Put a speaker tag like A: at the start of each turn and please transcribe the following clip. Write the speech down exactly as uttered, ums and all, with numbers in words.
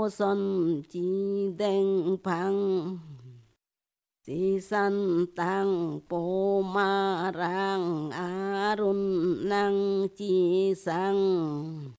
A: son chi đen phăng si san tăng po ma rang arun nang chi sang